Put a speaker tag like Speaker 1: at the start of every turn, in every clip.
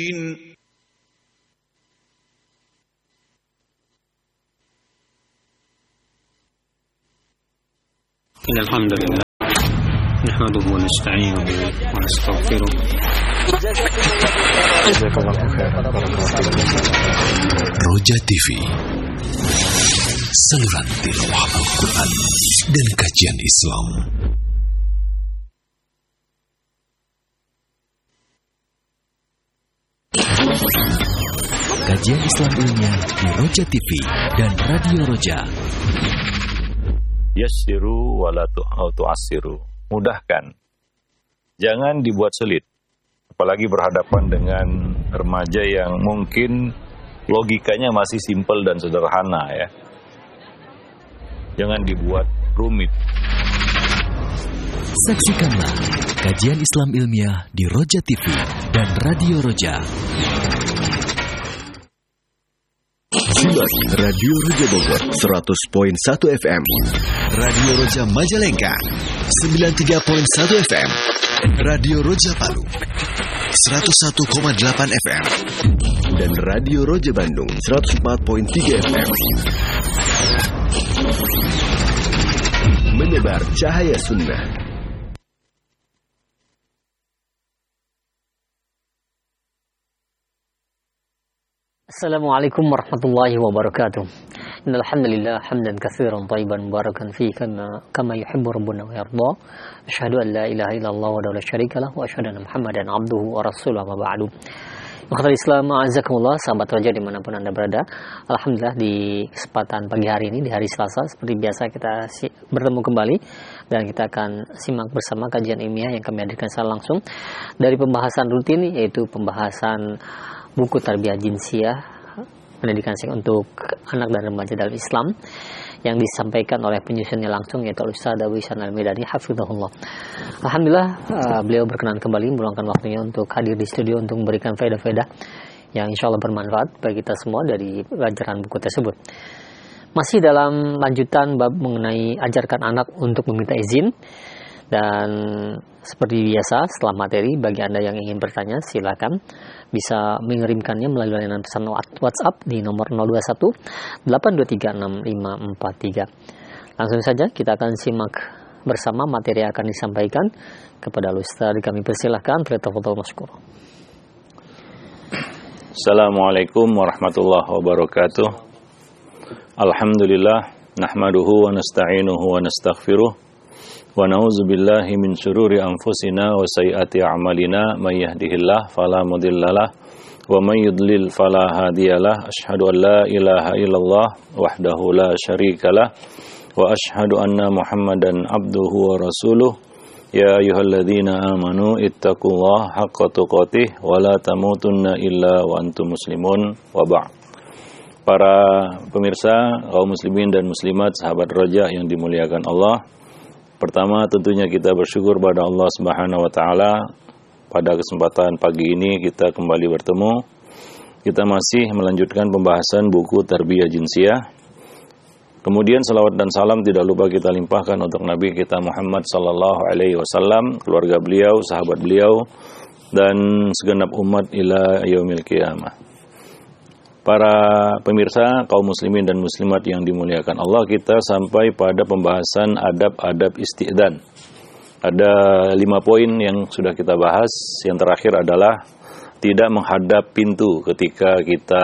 Speaker 1: إن الحمد لله نحمده ونستعينه ونستغفره.
Speaker 2: Roja TV, saluran tilawah Al-Quran dan kajian Islam. Kajian Islam ilmiah di Roja TV dan Radio Roja.
Speaker 3: Yassiru wala tu'assiru. Mudahkan. Jangan dibuat sulit. Apalagi berhadapan dengan remaja yang mungkin logikanya masih simpel dan sederhana ya. Jangan dibuat rumit.
Speaker 2: Saksikanlah kajian Islam ilmiah di Roja TV dan Radio Roja. Simak Radio Roja Bogor 100.1 FM, Radio Roja Majalengka 93.1 FM, Radio Roja Palu 101,8 FM, dan Radio Roja Bandung 104.3 FM. Menyebar cahaya sunnah.
Speaker 4: Assalamualaikum warahmatullahi wabarakatuh. Innal hamdalillah hamdan katsiran thayyiban mubarakan fihi kama yuhibbu rabbuna wa yarda. Asyhadu an la ilaha illallah wa la syarika lah wa asyhadu anna Muhammadan abduhu wa rasuluhu wa ba'du. Ikhwatul Islam, a'azzakumullah, sahabat Roja dimanapun Anda berada. Alhamdulillah di kesempatan pagi hari ini, di hari Selasa, seperti biasa kita bertemu kembali dan kita akan simak bersama kajian ilmiah yang kami hadirkan secara langsung dari pembahasan rutin, yaitu pembahasan buku Tarbiyah Jinsiyah, pendidikan seks untuk anak dan remaja dalam Islam, yang disampaikan oleh penyusunnya langsung, yaitu Ustaz Wisan Al-Medani hafizahullah. Alhamdulillah beliau berkenan kembali meluangkan waktunya untuk hadir di studio untuk memberikan faedah-faedah yang insya Allah bermanfaat bagi kita semua dari pelajaran buku tersebut. Masih dalam lanjutan bab mengenai ajarkan anak untuk meminta izin. Dan seperti biasa, setelah materi, bagi Anda yang ingin bertanya, silakan bisa mengirimkannya melalui layanan pesan WhatsApp di nomor 021-823-6543. Langsung saja kita akan simak bersama materi yang akan disampaikan kepada Ustaz. Kami persilahkan, tafadhol masykur.
Speaker 3: Assalamualaikum warahmatullahi wabarakatuh. Alhamdulillah, nahmaduhu wa nasta'inuhu wa nastaghfiruh. Wa na'udzu billahi min syururi anfusina wa sayyiati a'malina may yahdihillahu fala mudhillalah wa may yudlil fala hadiyalah. Asyhadu an la ilaha illallah wahdahu la syarikalah wa asyhadu anna Muhammadan abduhu wa rasuluh. Ya ayyuhalladzina amanu ittaqullaha haqqa tuqatih wa la tamutunna illa wa antum muslimun wa ba'd. Para pemirsa, kaum muslimin dan muslimat, sahabat Roja yang dimuliakan Allah. Pertama, tentunya kita bersyukur pada Allah Subhanahu wa taala. Pada kesempatan pagi ini kita kembali bertemu. Kita masih melanjutkan pembahasan buku Tarbiyah Jinsiyah. Kemudian salawat dan salam tidak lupa kita limpahkan untuk Nabi kita Muhammad sallallahu alaihi wasallam, keluarga beliau, sahabat beliau, dan segenap umat ila yaumil qiyamah. Para pemirsa, kaum muslimin dan muslimat yang dimuliakan Allah, kita sampai pada pembahasan adab-adab isti'dzan. Ada 5 poin yang sudah kita bahas. Yang terakhir adalah tidak menghadap pintu ketika kita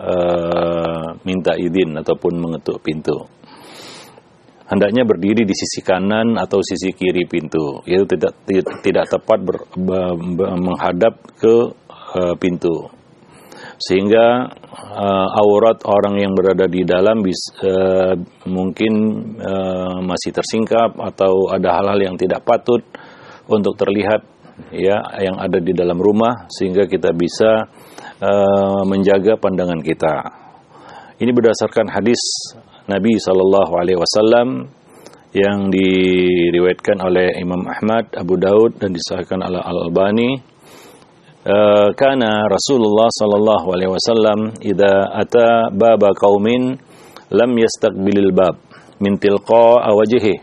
Speaker 3: minta izin ataupun mengetuk pintu. Hendaknya berdiri di sisi kanan atau sisi kiri pintu. Itu tidak tepat menghadap ke pintu. Sehingga aurat orang yang berada di dalam mungkin masih tersingkap atau ada hal-hal yang tidak patut untuk terlihat ya yang ada di dalam rumah, sehingga kita bisa menjaga pandangan kita. Ini berdasarkan hadis Nabi SAW yang diriwayatkan oleh Imam Ahmad, Abu Daud, dan disahihkan oleh Al-Albani. Kana Rasulullah sallallahu alaihi wasallam idza ata baba qaumin lam yastaqbilil bab min tilqa wajhihi.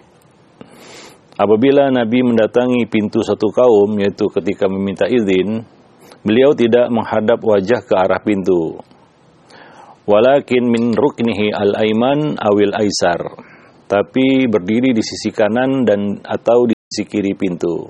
Speaker 3: Apabila Nabi mendatangi pintu satu kaum, yaitu ketika meminta izin, Beliau tidak menghadap wajah ke arah pintu. Walakin min ruknihi al-aiman awil aisar. Tapi berdiri di sisi kanan dan atau di sisi kiri pintu.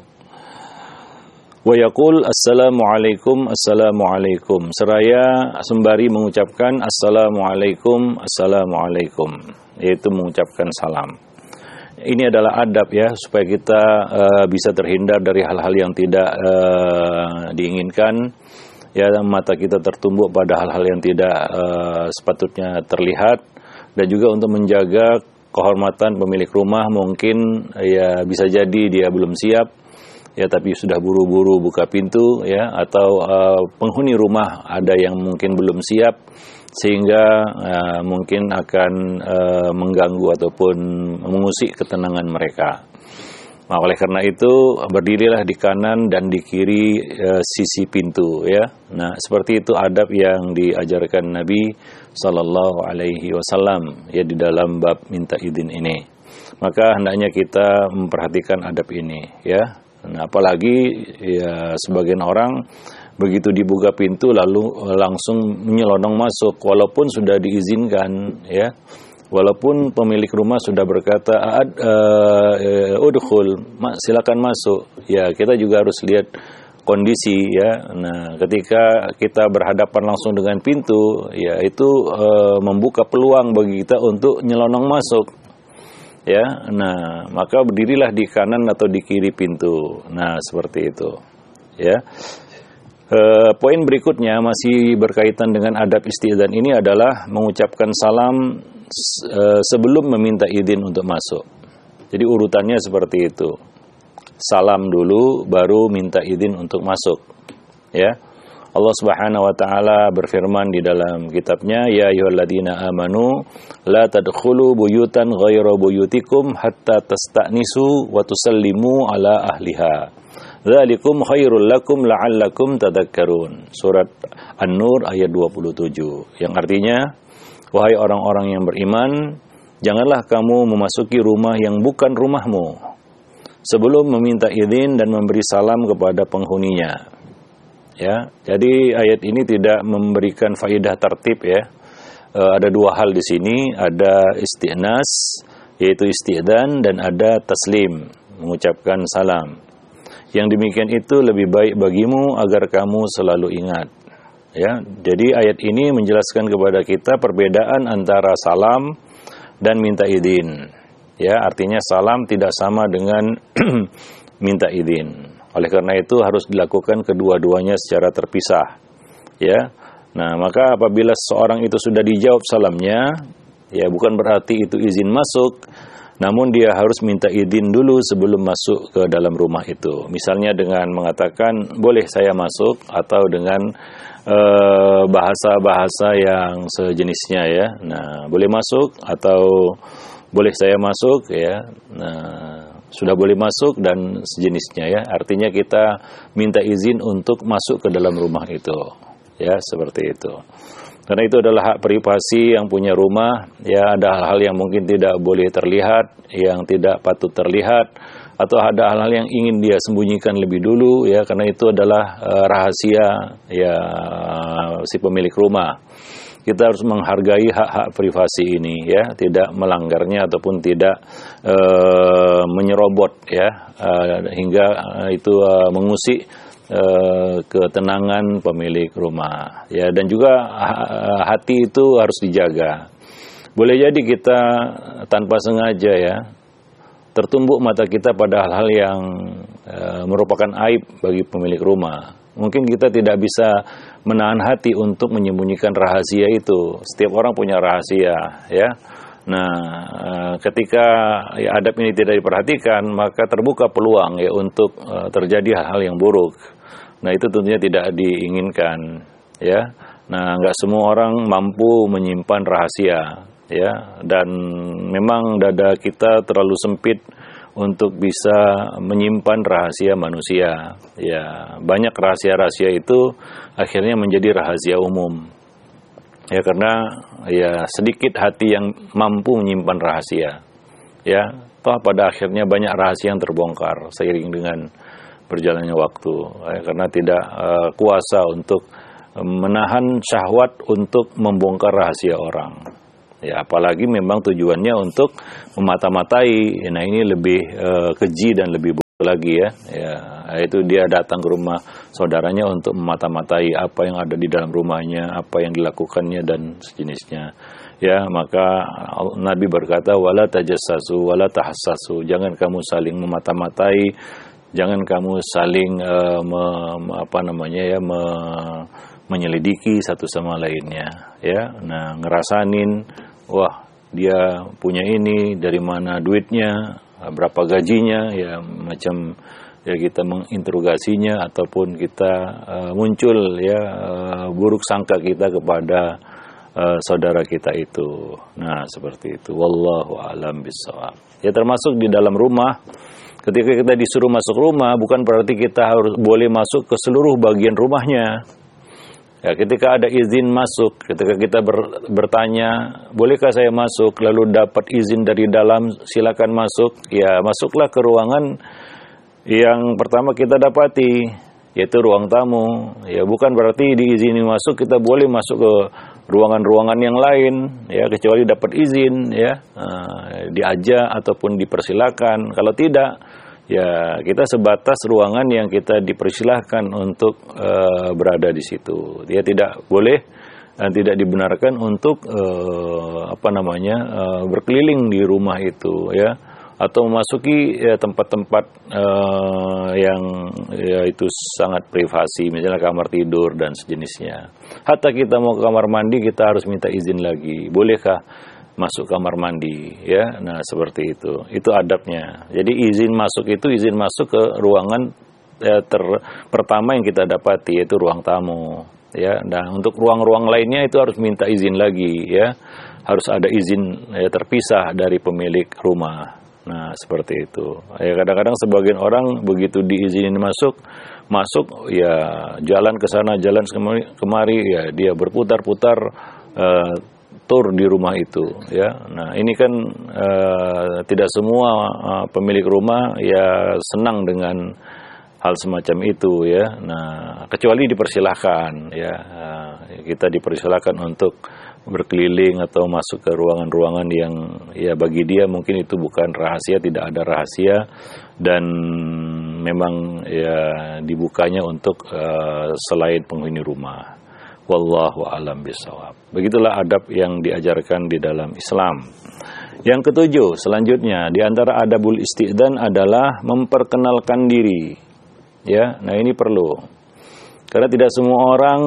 Speaker 3: Wa yaqul assalamualaikum assalamualaikum, seraya sembari mengucapkan assalamualaikum assalamualaikum, yaitu mengucapkan salam. Ini adalah adab ya, supaya kita bisa terhindar dari hal-hal yang tidak diinginkan. Ya, mata kita tertumbuk pada hal-hal yang tidak sepatutnya terlihat, dan juga untuk menjaga kehormatan pemilik rumah. Mungkin ya bisa jadi dia belum siap ya, tapi sudah buru-buru buka pintu ya, atau penghuni rumah ada yang mungkin belum siap, sehingga mungkin akan mengganggu ataupun mengusik ketenangan mereka. Nah, oleh karena itu berdirilah di kanan dan di kiri sisi pintu ya. Nah, seperti itu adab yang diajarkan Nabi Sallallahu Alaihi Wasallam ya di dalam bab minta izin ini. Maka hendaknya kita memperhatikan adab ini ya. Nah, apalagi ya sebagian orang begitu dibuka pintu lalu langsung menyelonong masuk, walaupun sudah diizinkan ya. Walaupun pemilik rumah sudah berkata udkhul, silakan masuk. Ya, kita juga harus lihat kondisi ya. Nah, ketika kita berhadapan langsung dengan pintu, ya itu membuka peluang bagi kita untuk nyelonong masuk. Ya. Nah, maka berdirilah di kanan atau di kiri pintu. Nah, seperti itu. Ya. Poin berikutnya masih berkaitan dengan adab isti'dzan ini adalah mengucapkan salam sebelum meminta izin untuk masuk. Jadi urutannya seperti itu. Salam dulu baru minta izin untuk masuk. Ya. Allah Subhanahu wa taala berfirman di dalam kitabnya, ya ayyuhalladzina amanu la tadkhulu buyutan ghayra buyutikum hatta tasta'nisu wa tusallimu ala ahliha. Dzalikum khairul lakum la'allakum tadhakkarun. Surat An-Nur ayat 27. Yang artinya, wahai orang-orang yang beriman, janganlah kamu memasuki rumah yang bukan rumahmu sebelum meminta izin dan memberi salam kepada penghuninya. Ya, jadi ayat ini tidak memberikan faedah tertib ya. Ada dua hal di sini, ada isti'nas yaitu isti'dzan, dan ada taslim, mengucapkan salam. Yang demikian itu lebih baik bagimu agar kamu selalu ingat. Ya, jadi ayat ini menjelaskan kepada kita perbedaan antara salam dan minta izin. Ya, artinya salam tidak sama dengan minta izin. Oleh karena itu harus dilakukan kedua-duanya secara terpisah. Ya. Nah, maka apabila seorang itu sudah dijawab salamnya, ya bukan berarti itu izin masuk, namun dia harus minta izin dulu sebelum masuk ke dalam rumah itu. Misalnya dengan mengatakan, boleh saya masuk, atau dengan bahasa-bahasa yang sejenisnya ya. Nah, boleh masuk atau boleh saya masuk ya. Nah, sudah boleh masuk dan sejenisnya ya. Artinya kita minta izin untuk masuk ke dalam rumah itu. Ya, seperti itu. Karena itu adalah hak privasi yang punya rumah. Ya, ada hal-hal yang mungkin tidak boleh terlihat, yang tidak patut terlihat, atau ada hal-hal yang ingin dia sembunyikan lebih dulu ya, karena itu adalah rahasia ya si pemilik rumah. Kita harus menghargai hak-hak privasi ini ya, tidak melanggarnya ataupun tidak menyerobot ya, hingga itu mengusik ketenangan pemilik rumah ya. Dan juga hati itu harus dijaga. Boleh jadi kita tanpa sengaja ya tertumbuk mata kita pada hal-hal yang merupakan aib bagi pemilik rumah. Mungkin kita tidak bisa menahan hati untuk menyembunyikan rahasia itu. Setiap orang punya rahasia ya. Nah, ketika ya, adab ini tidak diperhatikan, maka terbuka peluang ya untuk terjadi hal-hal yang buruk. Nah, itu tentunya tidak diinginkan ya. Nah, nggak semua orang mampu menyimpan rahasia ya, dan memang dada kita terlalu sempit untuk bisa menyimpan rahasia manusia. Ya, banyak rahasia-rahasia itu akhirnya menjadi rahasia umum. Ya, karena ya sedikit hati yang mampu menyimpan rahasia. Ya, toh pada akhirnya banyak rahasia yang terbongkar seiring dengan berjalannya waktu, karena tidak kuasa untuk menahan syahwat untuk membongkar rahasia orang. Ya, apalagi memang tujuannya untuk memata-matai. Nah, ini lebih keji dan lebih buruk lagi ya. Ya, itu dia datang ke rumah saudaranya untuk memata-matai apa yang ada di dalam rumahnya, apa yang dilakukannya dan sejenisnya. Ya, maka Nabi berkata, wala tajassasu wala tahassasu, jangan kamu saling memata-matai, jangan kamu saling menyelidiki satu sama lainnya, ya. Nah, ngerasanin, wah, dia punya ini, dari mana duitnya, berapa gajinya, ya, macam ya kita menginterogasinya ataupun kita muncul ya buruk sangka kita kepada saudara kita itu. Nah, seperti itu. Wallahu a'lam bishawab. Ya, termasuk di dalam rumah. Ketika kita disuruh masuk rumah, bukan berarti kita harus boleh masuk ke seluruh bagian rumahnya. Ya, ketika ada izin masuk, ketika kita bertanya, bolehkah saya masuk, lalu dapat izin dari dalam, silakan masuk. Ya, masuklah ke ruangan yang pertama kita dapati, yaitu ruang tamu. Ya, bukan berarti diizini masuk kita boleh masuk ke ruangan-ruangan yang lain, ya, kecuali dapat izin, ya, diajak ataupun dipersilakan. Kalau tidak, ya kita sebatas ruangan yang kita dipersilahkan untuk berada di situ. Dia tidak boleh dan tidak dibenarkan untuk berkeliling di rumah itu, ya, atau memasuki ya, tempat-tempat yang ya, itu sangat privasi, misalnya kamar tidur dan sejenisnya. Hatta kita mau ke kamar mandi kita harus minta izin lagi. Bolehkah masuk kamar mandi, ya? Nah, seperti itu. Itu adabnya. Jadi izin masuk itu izin masuk ke ruangan pertama yang kita dapati, yaitu ruang tamu, ya. Nah, untuk ruang-ruang lainnya itu harus minta izin lagi, ya. Harus ada izin ya, terpisah dari pemilik rumah. Nah, seperti itu. Ya, kadang-kadang sebagian orang begitu diizinin masuk ya jalan ke sana, jalan kemari, ya dia berputar-putar tur di rumah itu, ya. Nah, ini kan tidak semua pemilik rumah ya senang dengan hal semacam itu, ya. Nah, kecuali dipersilahkan, ya. Kita dipersilahkan untuk berkeliling atau masuk ke ruangan-ruangan yang ya bagi dia mungkin itu bukan rahasia, tidak ada rahasia, dan memang ya dibukanya untuk selain penghuni rumah. Wallahu a'lam bishawab. Begitulah adab yang diajarkan di dalam Islam. Yang ketujuh, selanjutnya di antara adabul isti'dzan adalah memperkenalkan diri. Ya, nah ini perlu. Karena tidak semua orang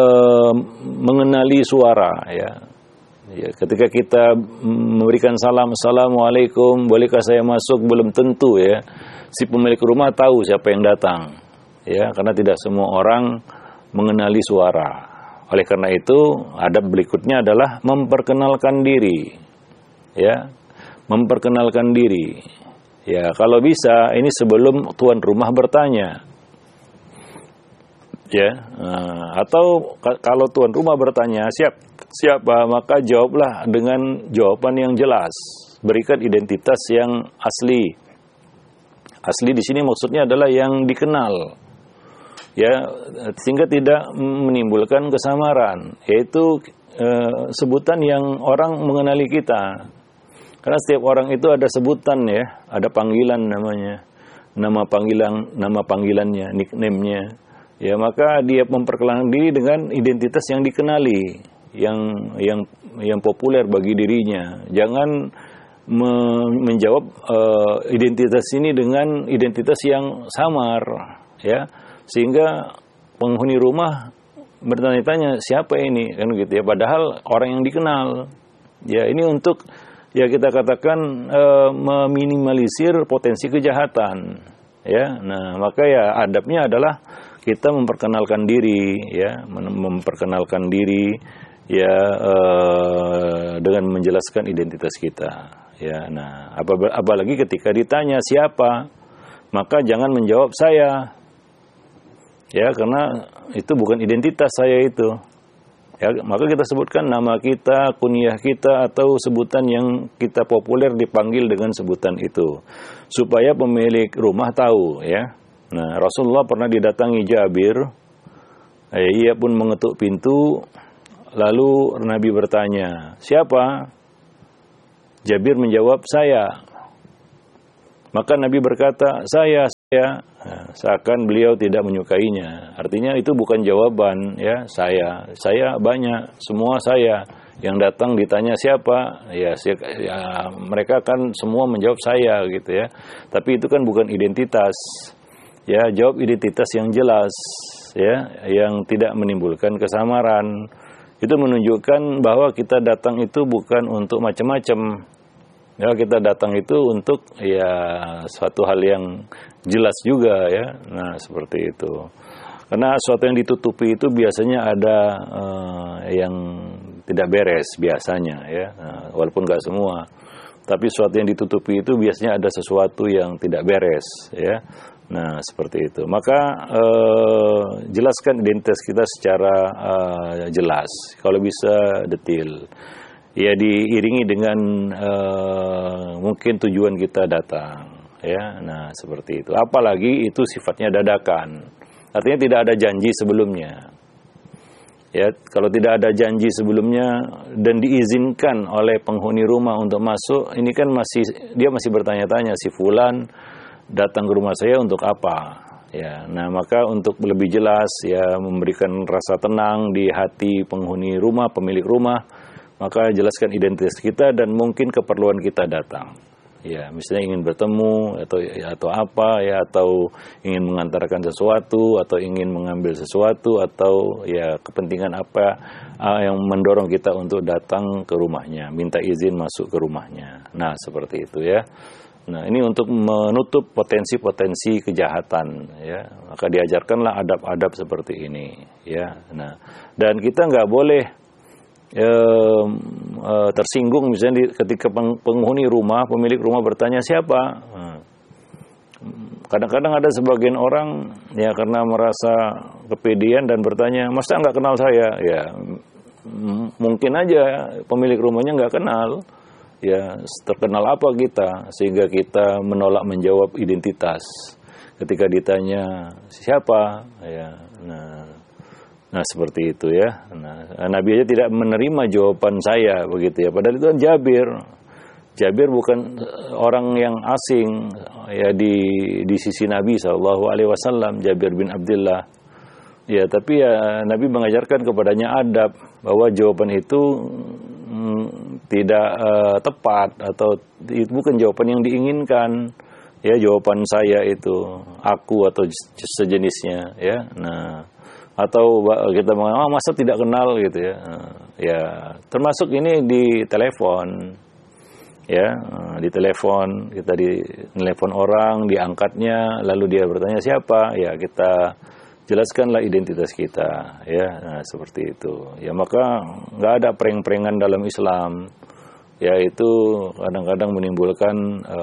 Speaker 3: mengenali suara, ya. Ya, ketika kita memberikan salam, assalamualaikum, bolehkah saya masuk? Belum tentu, ya. Si pemilik rumah tahu siapa yang datang, ya. Karena tidak semua orang mengenali suara. Oleh karena itu, adab berikutnya adalah memperkenalkan diri, ya. Memperkenalkan diri, ya. Kalau bisa, ini sebelum tuan rumah bertanya. Ya, atau kalau tuan rumah bertanya siapa, maka jawablah dengan jawaban yang jelas. Berikan identitas yang asli. Asli di sini maksudnya adalah yang dikenal, ya, sehingga tidak menimbulkan kesamaran. Yaitu sebutan yang orang mengenali kita. Karena setiap orang itu ada sebutan, ya, ada panggilan namanya, nama panggilannya, nickname-nya. Ya, maka dia memperkenalkan diri dengan identitas yang dikenali, yang populer bagi dirinya. Jangan menjawab identitas ini dengan identitas yang samar, ya, sehingga penghuni rumah bertanya-tanya siapa ini, kan gitu, ya. Padahal orang yang dikenal. Ya, ini untuk ya kita katakan meminimalisir potensi kejahatan, ya. Nah, maka ya adabnya adalah kita memperkenalkan diri, ya, memperkenalkan diri, ya, dengan menjelaskan identitas kita, ya. Nah, apalagi ketika ditanya siapa, maka jangan menjawab saya, ya, karena itu bukan identitas saya itu, ya. Maka kita sebutkan nama kita, kunyah kita, atau sebutan yang kita populer dipanggil dengan sebutan itu, supaya pemilik rumah tahu, ya. Nah, Rasulullah pernah didatangi Jabir. Ia pun mengetuk pintu. Lalu Nabi bertanya, siapa? Jabir menjawab, saya. Maka Nabi berkata, saya. Nah, seakan beliau tidak menyukainya. Artinya itu bukan jawaban, ya. Saya banyak, semua saya. Yang datang ditanya siapa, ya mereka kan semua menjawab saya, gitu ya. Tapi itu kan bukan identitas. Ya, jawab identitas yang jelas, ya, yang tidak menimbulkan kesamaran. Itu menunjukkan bahwa kita datang itu bukan untuk macam-macam. Ya, kita datang itu untuk ya suatu hal yang jelas juga, ya. Nah, seperti itu. Karena sesuatu yang ditutupi itu biasanya ada yang tidak beres biasanya, ya. Nah, walaupun nggak semua. Tapi sesuatu yang ditutupi itu biasanya ada sesuatu yang tidak beres, ya. Nah, seperti itu. Maka jelaskan identitas kita secara jelas, kalau bisa detail. Ya, diiringi dengan mungkin tujuan kita datang, ya. Nah, seperti itu. Apalagi itu sifatnya dadakan. Artinya tidak ada janji sebelumnya. Ya, kalau tidak ada janji sebelumnya dan diizinkan oleh penghuni rumah untuk masuk, ini kan dia masih bertanya-tanya, si fulan datang ke rumah saya untuk apa? Ya, nah maka untuk lebih jelas, ya, memberikan rasa tenang di hati penghuni rumah, pemilik rumah, maka jelaskan identitas kita dan mungkin keperluan kita datang. Ya, misalnya ingin bertemu atau apa, ya, atau ingin mengantarkan sesuatu atau ingin mengambil sesuatu atau ya kepentingan apa yang mendorong kita untuk datang ke rumahnya, minta izin masuk ke rumahnya. Nah, seperti itu, ya. Nah, ini untuk menutup potensi-potensi kejahatan, ya. Maka diajarkanlah adab-adab seperti ini, ya. Nah, dan kita nggak boleh tersinggung misalnya ketika penghuni rumah, pemilik rumah bertanya siapa. Kadang-kadang ada sebagian orang, ya, karena merasa kepedean dan bertanya, masa nggak kenal saya? Ya, mungkin aja pemilik rumahnya nggak kenal. Ya, terkenal apa kita sehingga kita menolak menjawab identitas ketika ditanya siapa, ya. Nah, seperti itu, ya. Nah, Nabi aja tidak menerima jawaban saya begitu, ya. Padahal itu kan Jabir bukan orang yang asing, ya, di sisi Nabi SAW, Jabir bin Abdullah. Ya, tapi ya Nabi mengajarkan kepadanya adab bahwa jawaban itu tidak tepat atau bukan jawaban yang diinginkan, ya. Jawaban saya itu aku atau sejenisnya, ya. Nah, atau kita mengatakan masa tidak kenal gitu, ya. Ya, termasuk ini di telepon, ya. Di telepon kita telepon orang, diangkatnya lalu dia bertanya siapa, ya kita jelaskanlah identitas kita, ya. Nah, seperti itu, ya. Maka nggak ada prank-prankan dalam Islam, ya. Itu kadang-kadang menimbulkan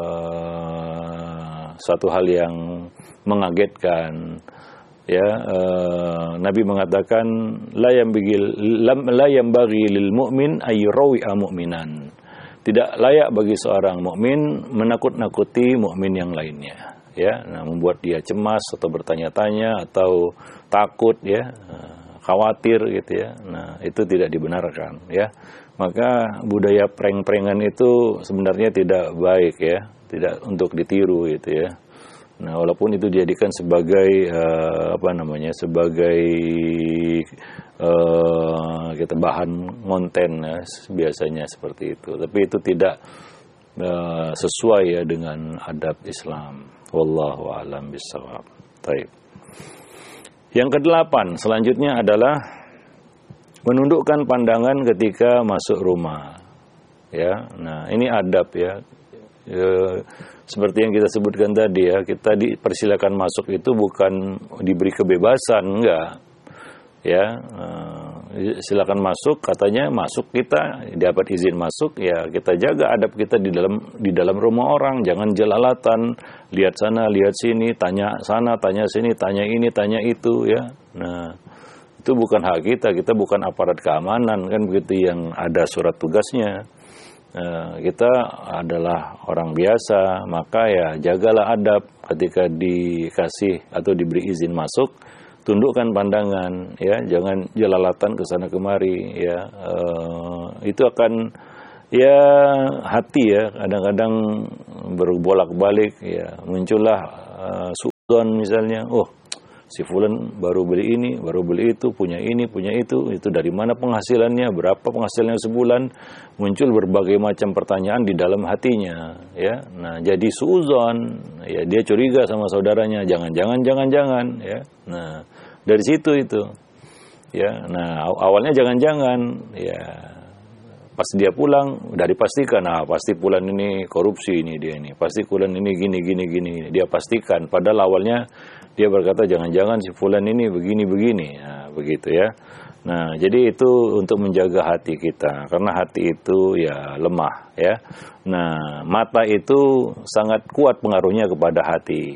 Speaker 3: suatu hal yang mengagetkan, ya. Nabi mengatakan la yambaghi lil mu'min ayyurawi'a mu'minan. Tidak layak bagi seorang mukmin menakut-nakuti mukmin yang lainnya, ya. Nah, membuat dia cemas atau bertanya-tanya atau takut, ya, khawatir gitu, ya. Nah, itu tidak dibenarkan, ya. Maka budaya prank-prankan itu sebenarnya tidak baik, ya, tidak untuk ditiru gitu, ya. Nah, walaupun itu dijadikan sebagai sebagai kita bahan konten, ya, biasanya seperti itu. Tapi itu tidak sesuai, ya, dengan adab Islam. Wallahu a'lam bishawab. Baik. Yang ke-8 selanjutnya adalah menundukkan pandangan ketika masuk rumah, ya. Nah, ini adab, ya. Seperti yang kita sebutkan tadi, ya, kita dipersilakan masuk itu bukan diberi kebebasan, enggak, ya. Silakan masuk, katanya masuk, kita dapat izin masuk, ya kita jaga adab kita di dalam rumah orang, jangan jelalatan, lihat sana, lihat sini, tanya sana, tanya sini, tanya ini, tanya itu, ya. Nah, itu bukan hak kita bukan aparat keamanan, kan begitu, yang ada surat tugasnya. kita adalah orang biasa, maka ya jagalah adab ketika dikasih atau diberi izin masuk, tundukkan pandangan, ya, jangan jelalatan ke sana kemari, ya. Itu akan, ya, hati ya kadang-kadang berbolak-balik, ya, muncullah suudzon misalnya, oh, si fulan baru beli ini, baru beli itu, punya ini, punya itu dari mana penghasilannya, berapa penghasilannya sebulan, muncul berbagai macam pertanyaan di dalam hatinya, ya. Nah, jadi suudzon, ya, dia curiga sama saudaranya, jangan, ya. Nah, dari situ itu, ya. Nah, awalnya jangan, ya. Pas dia pulang, udah dipastikan, nah pasti fulan ini korupsi ini dia ini, pasti fulan ini gini, dia pastikan. Padahal awalnya dia berkata jangan-jangan si fulan ini begini, nah begitu ya. Nah jadi itu untuk menjaga hati kita, karena hati itu ya lemah ya. Nah mata itu sangat kuat pengaruhnya kepada hati.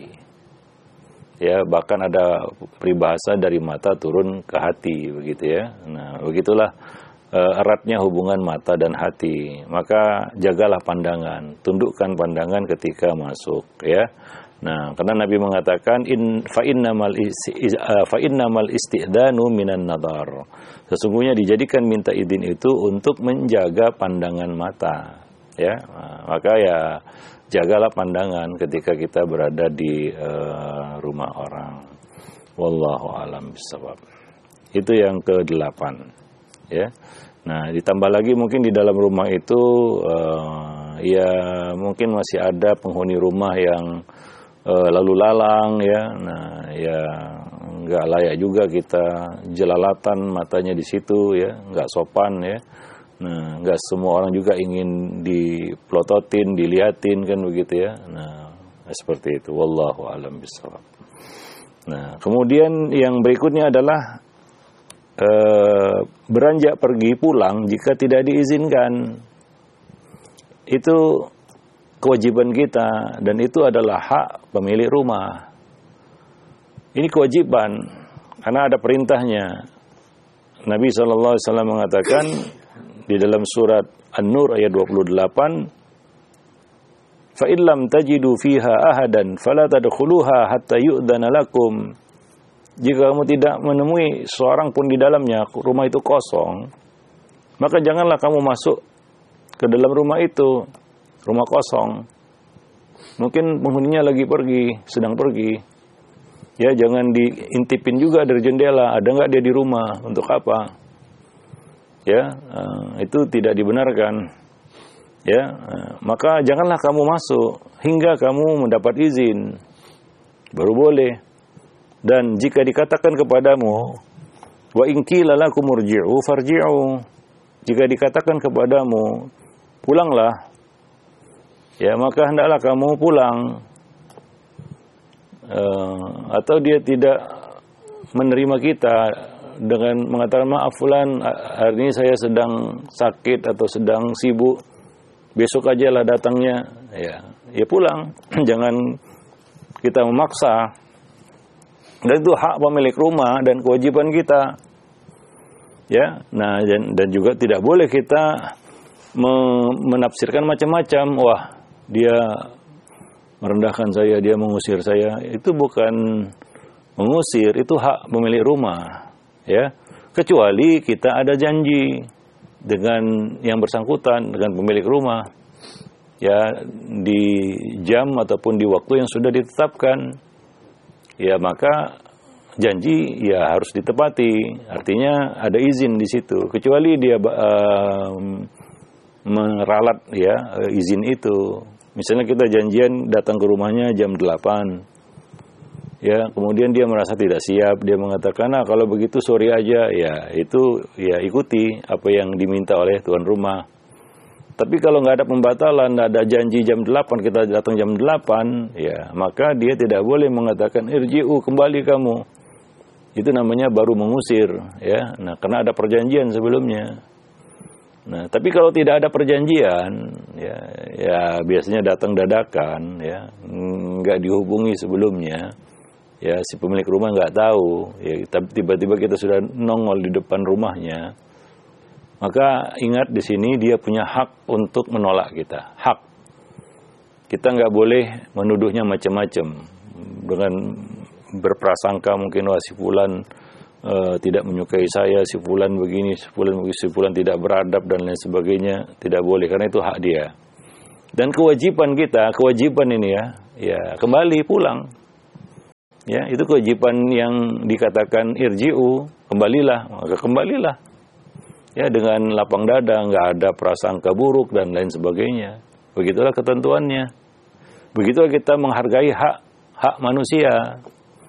Speaker 3: Ya bahkan ada peribahasa dari mata turun ke hati begitu ya. Nah begitulah eratnya hubungan mata dan hati. Maka jagalah pandangan, tundukkan pandangan ketika masuk ya. Nah, karena Nabi mengatakan fa innamal isti'danu minan nadhar. Sesungguhnya dijadikan minta izin itu untuk menjaga pandangan mata ya. Nah, maka ya jagalah pandangan ketika kita berada di rumah orang. Wallahu a'lam bishawab. Itu yang ke-8 ya. Nah, ditambah lagi mungkin di dalam rumah itu ya mungkin masih ada penghuni rumah yang lalu lalang ya. Nah, ya nggak layak juga kita jelalatan matanya di situ ya, nggak sopan ya. Nah, nggak semua orang juga ingin diplototin, diliatin kan begitu ya. Nah, seperti itu. Wallahu a'lam bishawab. Nah, kemudian yang berikutnya adalah beranjak pergi pulang jika tidak diizinkan. Itu kewajiban kita dan itu adalah hak pemilik rumah. Ini kewajiban karena ada perintahnya. Nabi SAW mengatakan di dalam surat An-Nur ayat 28, fa illam tajidu fiha ahadan fala tadkhuluha hatta yu'dzana lakum. Jika kamu tidak menemui seorang pun di dalamnya, rumah itu kosong, maka janganlah kamu masuk ke dalam rumah itu, rumah kosong. Mungkin penghuninya lagi pergi, sedang pergi. Ya, jangan diintipin juga dari jendela, ada nggak dia di rumah, untuk apa? Ya, itu tidak dibenarkan. Ya, maka janganlah kamu masuk hingga kamu mendapat izin, baru boleh. Dan jika dikatakan kepadamu, wa in qila lakum irji'u farji'u, jika dikatakan kepadamu, pulanglah, ya maka hendaklah kamu pulang. Atau dia tidak menerima kita dengan mengatakan, maaf fulan, hari ini saya sedang sakit atau sedang sibuk, besok aja lah datangnya, ya pulang. Jangan kita memaksa. Dan itu hak pemilik rumah dan kewajiban kita. Ya, nah dan juga tidak boleh kita menafsirkan macam-macam. Wah, dia merendahkan saya, dia mengusir saya. Itu bukan mengusir, itu hak pemilik rumah. Ya, kecuali kita ada janji dengan yang bersangkutan, dengan pemilik rumah. Ya, di jam ataupun di waktu yang sudah ditetapkan. Ya maka janji ya harus ditepati. Artinya ada izin di situ. Kecuali dia meralat ya izin itu. Misalnya kita janjian datang ke rumahnya jam 8. Ya, kemudian dia merasa tidak siap, dia mengatakan, "Nah, kalau begitu sore aja." Ya, itu ya ikuti apa yang diminta oleh tuan rumah. Tapi kalau nggak ada pembatalan, nggak ada janji jam 8, kita datang jam 8, ya maka dia tidak boleh mengatakan, irji'u, kembali kamu. Itu namanya baru mengusir, ya. Nah, karena ada perjanjian sebelumnya. Nah, tapi kalau tidak ada perjanjian, ya biasanya datang dadakan, ya, nggak dihubungi sebelumnya, ya si pemilik rumah nggak tahu, ya tiba-tiba kita sudah nongol di depan rumahnya. Maka ingat di sini dia punya hak untuk menolak kita. Hak. Kita nggak boleh menuduhnya macam-macam dengan berprasangka mungkin si fulan tidak menyukai saya, si fulan begini, si fulan tidak beradab dan lain sebagainya. Tidak boleh karena itu hak dia. Dan kewajiban kita, kewajiban ini ya kembali pulang. Ya, itu kewajiban yang dikatakan irji'u, kembalilah, maka kembalilah. Ya, dengan lapang dada, nggak ada prasangka buruk dan lain sebagainya. Begitulah ketentuannya. Begitulah kita menghargai hak manusia.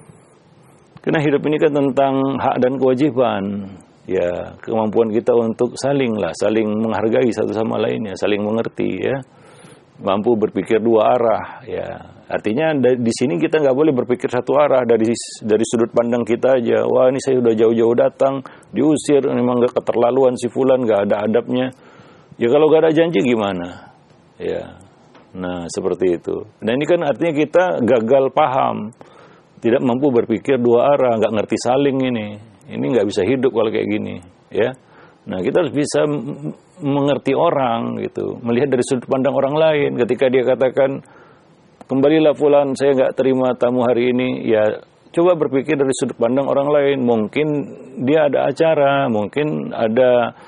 Speaker 3: Karena hidup ini kan tentang hak dan kewajiban. Ya, kemampuan kita untuk saling menghargai satu sama lainnya, saling mengerti ya. Mampu berpikir dua arah ya. Artinya di sini kita nggak boleh berpikir satu arah dari sudut pandang kita aja. Wah, ini saya udah jauh-jauh datang, diusir, memang nggak keterlaluan si fulan, nggak ada adabnya. Ya kalau nggak ada janji gimana? Ya, nah seperti itu. Nah ini kan artinya kita gagal paham, tidak mampu berpikir dua arah, nggak ngerti saling ini nggak bisa hidup kalau kayak gini. Ya, nah kita harus bisa mengerti orang gitu, melihat dari sudut pandang orang lain. Ketika dia katakan kembalilah fulan, saya nggak terima tamu hari ini. Ya, coba berpikir dari sudut pandang orang lain. Mungkin dia ada acara, mungkin ada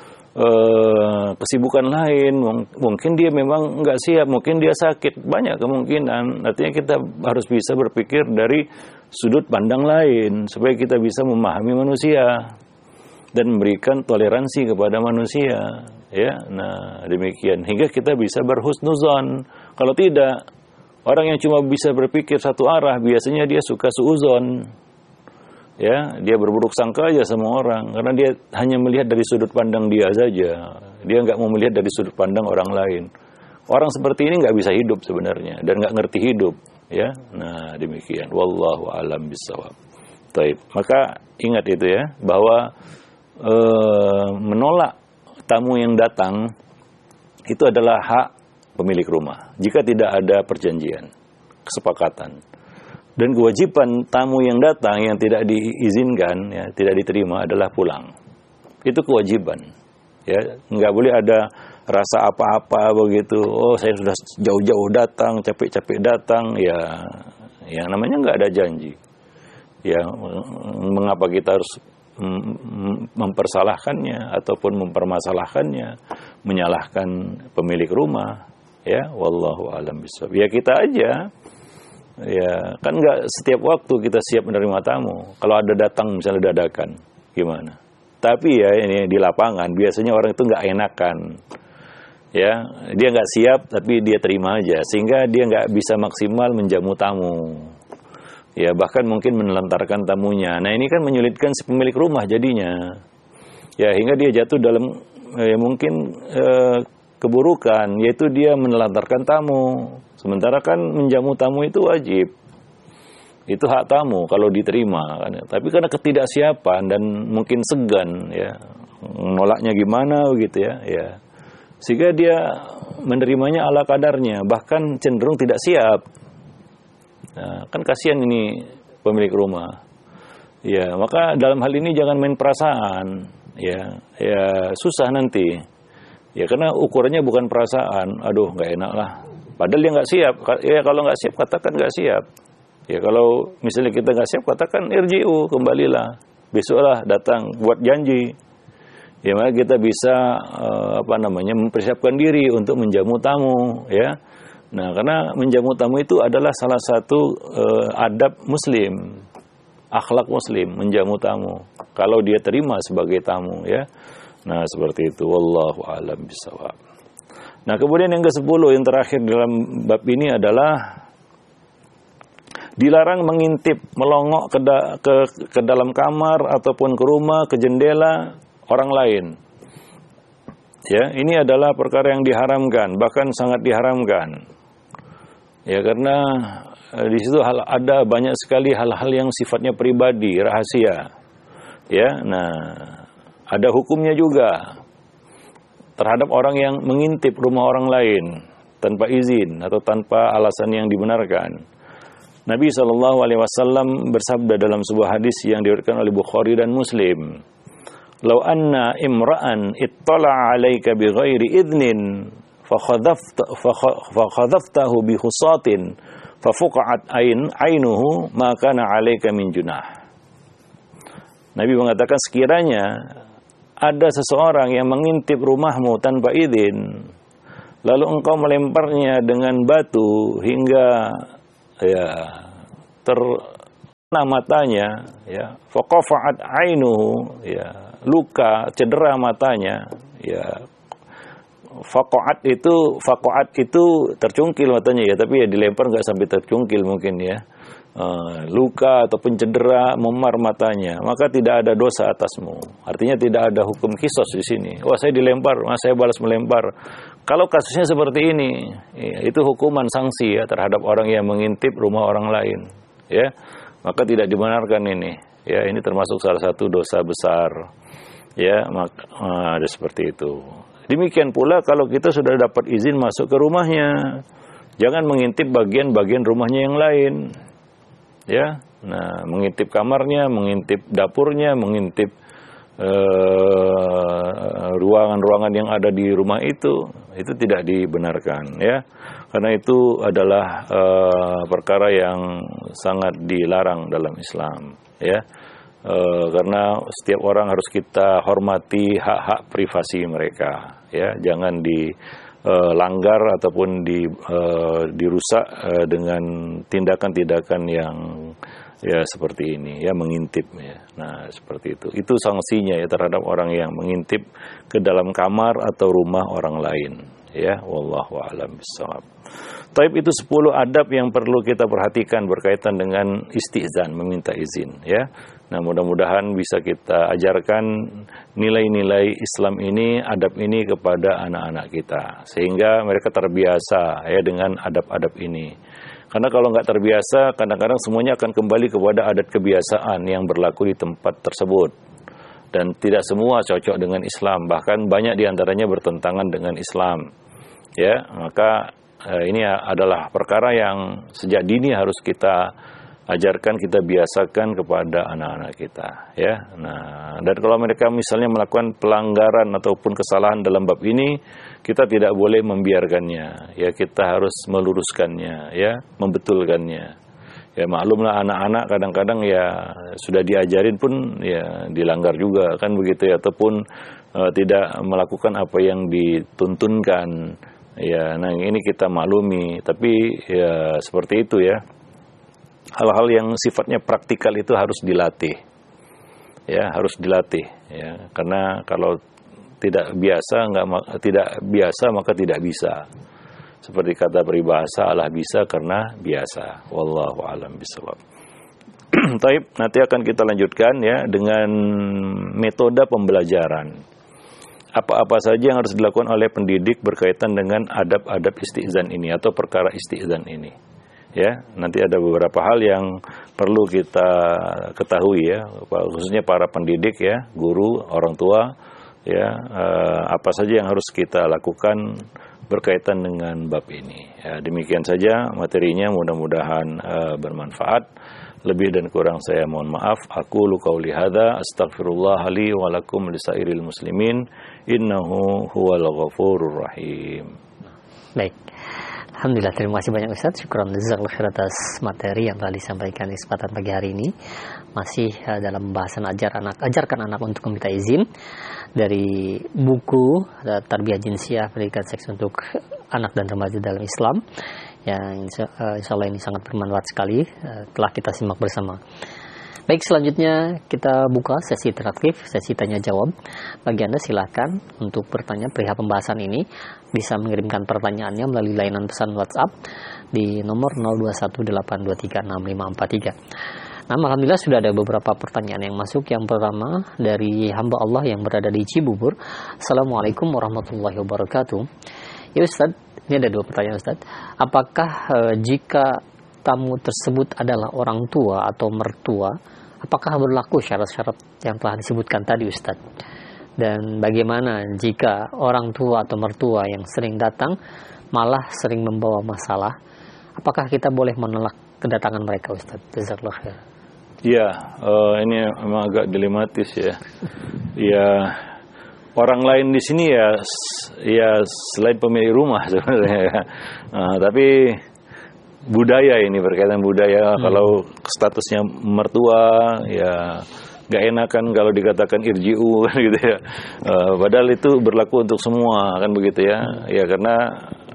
Speaker 3: kesibukan lain, mungkin dia memang nggak siap, mungkin dia sakit. Banyak kemungkinan. Artinya kita harus bisa berpikir dari sudut pandang lain supaya kita bisa memahami manusia dan memberikan toleransi kepada manusia. Ya, nah demikian hingga kita bisa berhusnuzon. Kalau tidak, orang yang cuma bisa berpikir satu arah, biasanya dia suka suuzon. Ya, dia berburuk sangka aja sama orang karena dia hanya melihat dari sudut pandang dia saja. Dia nggak mau melihat dari sudut pandang orang lain. Orang seperti ini nggak bisa hidup sebenarnya dan nggak ngerti hidup. Ya, nah demikian. Wallahu a'lam bishawab. Taib. Maka ingat itu ya bahwa menolak tamu yang datang itu adalah hak pemilik rumah jika tidak ada perjanjian, kesepakatan. Dan kewajiban tamu yang datang yang tidak diizinkan, ya, tidak diterima adalah pulang. Itu kewajiban. Ya, nggak boleh ada rasa apa-apa begitu. Oh, saya sudah jauh-jauh datang, capek-capek datang. Ya, yang namanya nggak ada janji. Ya, mengapa kita harus mempersalahkannya ataupun mempermasalahkannya, menyalahkan pemilik rumah? Ya, wallahu a'lam bishawab. Ya kita aja. Ya, kan nggak setiap waktu kita siap menerima tamu. Kalau ada datang misalnya dadakan, gimana? Tapi ya ini di lapangan biasanya orang itu nggak enakan. Ya, dia nggak siap tapi dia terima aja, sehingga dia nggak bisa maksimal menjamu tamu. Ya, bahkan mungkin menelantarkan tamunya. Nah ini kan menyulitkan si pemilik rumah jadinya. Ya, hingga dia jatuh dalam mungkin keburukan, yaitu dia menelantarkan tamu. Sementara kan menjamu tamu itu wajib. Itu hak tamu kalau diterima. Tapi karena ketidaksiapan dan mungkin segan, ya, nolaknya gimana begitu ya, ya. Sehingga dia menerimanya ala kadarnya, bahkan cenderung tidak siap. Nah, kan kasihan ini pemilik rumah. Ya, maka dalam hal ini jangan main perasaan. Ya, ya susah nanti. Ya, karena ukurannya bukan perasaan. Aduh, nggak enak lah. Padahal dia nggak siap. Ya kalau nggak siap katakan nggak siap. Ya kalau misalnya kita nggak siap katakan irji'u, kembalilah. Besoklah datang buat janji. Ya maka kita bisa mempersiapkan diri untuk menjamu tamu. Ya. Nah karena menjamu tamu itu adalah salah satu adab Muslim, akhlak Muslim menjamu tamu. Kalau dia terima sebagai tamu, ya. Nah seperti itu. Wallahu a'lam bishawab. Nah kemudian yang ke-10 yang terakhir dalam bab ini adalah dilarang mengintip, melongok ke dalam kamar ataupun ke rumah, ke jendela orang lain. Ya, ini adalah perkara yang diharamkan, bahkan sangat diharamkan. Ya, karena di situ ada banyak sekali hal-hal yang sifatnya pribadi, rahasia. Ya, nah ada hukumnya juga terhadap orang yang mengintip rumah orang lain tanpa izin atau tanpa alasan yang dibenarkan. Nabi SAW bersabda dalam sebuah hadis yang diriwayatkan oleh Bukhari dan Muslim, Law anna imra'an ittala 'alaika bighairi idnin fakhadhaftahu bi khusatin fafuqa'at ainuhu ma kana 'alaika min junah. Nabi mengatakan, sekiranya ada seseorang yang mengintip rumahmu tanpa izin, lalu engkau melemparnya dengan batu hingga terkena matanya, faqafa'at ainuhu, luka, cedera matanya, faqa'at itu tercungkil matanya, tapi dilempar nggak sampai tercungkil mungkin, luka ataupun cedera memar matanya, maka tidak ada dosa atasmu. Artinya tidak ada hukum kisos di sini. Wah, saya dilempar, saya balas melempar. Kalau kasusnya seperti ini, itu hukuman sanksi terhadap orang yang mengintip rumah orang lain, maka tidak dibenarkan ini. Ini termasuk salah satu dosa besar, maka ada seperti itu. Demikian pula kalau kita sudah dapat izin masuk ke rumahnya, jangan mengintip bagian-bagian rumahnya yang lain. Nah, mengintip kamarnya, mengintip dapurnya, mengintip ruangan-ruangan yang ada di rumah itu tidak dibenarkan, karena itu adalah perkara yang sangat dilarang dalam Islam, karena setiap orang harus kita hormati hak-hak privasi mereka, jangan dilanggar ataupun dirusak dengan tindakan-tindakan yang seperti ini, mengintip, Nah, seperti itu. Itu sanksinya terhadap orang yang mengintip ke dalam kamar atau rumah orang lain, wallahu a'lam bishawab. Taib, itu 10 adab yang perlu kita perhatikan berkaitan dengan istizan, meminta izin, Nah, mudah-mudahan bisa kita ajarkan nilai-nilai Islam ini, adab ini kepada anak-anak kita, sehingga mereka terbiasa dengan adab-adab ini. Karena kalau nggak terbiasa, kadang-kadang semuanya akan kembali kepada adat kebiasaan yang berlaku di tempat tersebut. Dan tidak semua cocok dengan Islam, bahkan banyak diantaranya bertentangan dengan Islam. Maka ini adalah perkara yang sejak dini harus kita ajarkan, kita biasakan kepada anak-anak kita, Nah, dan kalau mereka misalnya melakukan pelanggaran ataupun kesalahan dalam bab ini, kita tidak boleh membiarkannya, kita harus meluruskannya, membetulkannya. Maklumlah anak-anak kadang-kadang sudah diajarin pun dilanggar juga, kan begitu, ataupun tidak melakukan apa yang dituntunkan. Nah, ini kita maklumi, tapi seperti itu, hal-hal yang sifatnya praktikal itu harus dilatih, harus dilatih, karena kalau tidak biasa maka tidak bisa. Seperti kata peribahasa, Allah bisa karena biasa. Wallahu a'lam bishawab. Taib, nanti akan kita lanjutkan dengan metode pembelajaran. Apa-apa saja yang harus dilakukan oleh pendidik berkaitan dengan adab-adab istizan ini atau perkara istizan ini. Nanti ada beberapa hal yang perlu kita ketahui, khususnya para pendidik, guru, orang tua, apa saja yang harus kita lakukan berkaitan dengan bab ini. Demikian saja materinya, mudah-mudahan bermanfaat. Lebih dan kurang saya mohon maaf. Aqulu qauli hadza astaghfirullah li wa lakum lisairil muslimin innahu huwal ghafurur rahim.
Speaker 4: Baik. Alhamdulillah, terima kasih banyak Ustaz. Syukran jazakallahu khair atas materi yang telah disampaikan di kesempatan pagi hari ini. Masih dalam pembahasan ajarkan anak untuk meminta izin dari buku Tarbiyah Jinsiyah, Pendidikan Seks untuk Anak dan Remaja dalam Islam, yang insya Allah ini sangat bermanfaat sekali, telah kita simak bersama. Baik, selanjutnya kita buka sesi interaktif, sesi tanya jawab. Bagi Anda silakan untuk bertanya perihal pembahasan ini, bisa mengirimkan pertanyaannya melalui layanan pesan WhatsApp di nomor 0218236543. Nah, alhamdulillah sudah ada beberapa pertanyaan yang masuk. Yang pertama dari hamba Allah yang berada di Cibubur. Assalamualaikum warahmatullahi wabarakatuh. Ya Ustaz, ini ada 2 pertanyaan Ustaz. Apakah jika tamu tersebut adalah orang tua atau mertua, apakah berlaku syarat-syarat yang telah disebutkan tadi Ustaz? Dan bagaimana jika orang tua atau mertua yang sering datang malah sering membawa masalah, apakah kita boleh menolak kedatangan mereka Ustaz? Jazakallahu khair.
Speaker 3: Ya, ini memang agak dilematis ya. Ya, orang lain di sini ya selain pemilik rumah sebenarnya. Tapi budaya ini, berkaitan budaya. Kalau statusnya mertua, ya nggak enakan kalau dikatakan irji'u gitu ya. Padahal itu berlaku untuk semua kan begitu ya. Ya karena